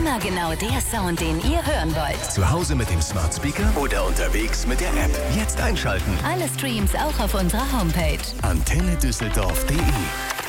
Immer genau der Sound, den ihr hören wollt. Zu Hause mit dem Smart Speaker oder unterwegs mit der App. Jetzt einschalten. Alle Streams auch auf unserer Homepage. AntenneDüsseldorf.de